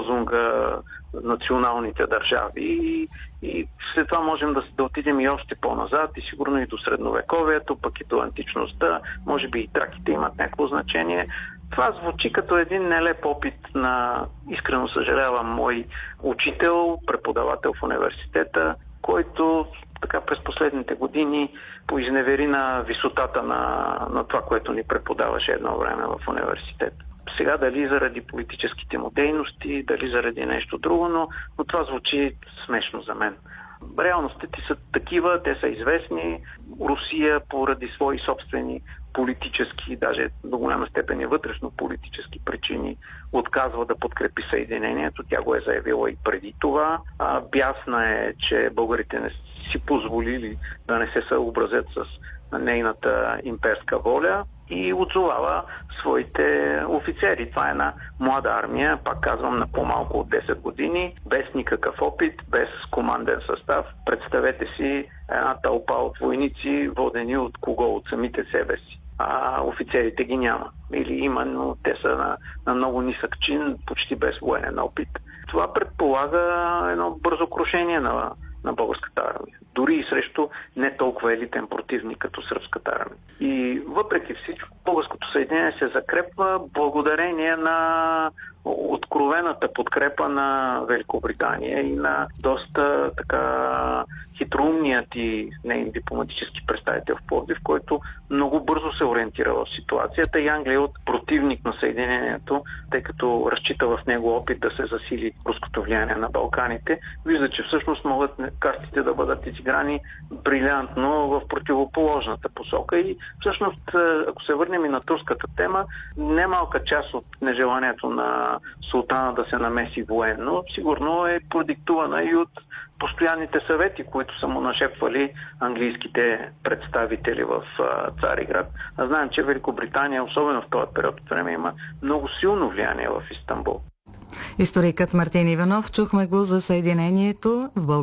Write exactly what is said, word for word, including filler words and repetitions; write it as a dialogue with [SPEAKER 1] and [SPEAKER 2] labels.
[SPEAKER 1] лозунга националните държави и, и след това можем да, да отидем и още по-назад и сигурно и до средновековието, пък и до античността, може би и траките имат някакво значение. Това звучи като един нелеп опит на, искрено съжалявам, мой учител, преподавател в университета, който така през последните години поизневери на висотата на, на това, което ни преподаваше едно време в университета. Сега дали заради политическите му дейности, дали заради нещо друго, но, но това звучи смешно за мен. Реалностите са такива, те са известни. Русия поради свои собствени политически, даже до голяма степен и вътрешно политически причини отказва да подкрепи съединението. Тя го е заявила и преди това. А, бясна е, че българите не си позволили да не се съобразят с нейната имперска воля и отзовава своите офицери. Това е една млада армия, пак казвам, на по-малко от десет години, без никакъв опит, без команден състав. Представете си една тълпа от войници, водени от кого? От самите себе си. А офицерите ги няма. Или има, но те са на, на много нисък чин, почти без военен опит. Това предполага едно бързо крушение на, на българската армия. Дори и срещу не толкова елитен противник като сръбската армия. И въпреки всичко, българското съединение се закрепва благодарение на откровената подкрепа на Великобритания и на доста така хитроумният и нейн дипломатически представител в Пловдив, който много бързо се ориентира в ситуацията и Англия от противник на Съединението, тъй като разчита в него опит да се засили руското влияние на Балканите, вижда, че всъщност могат картите да бъдат изиграни брилянтно в противоположната посока. И всъщност, ако се върнем и на турската тема, немалка част от нежеланието на султана да се намеси военно, сигурно е продиктувана и от постоянните съвети, които са му нашепвали английските представители в Цариград. А знаем, че Великобритания, особено в този период от време, има много силно влияние в Истанбул.
[SPEAKER 2] Историкът Мартин Иванов, чухме го за съединението в България.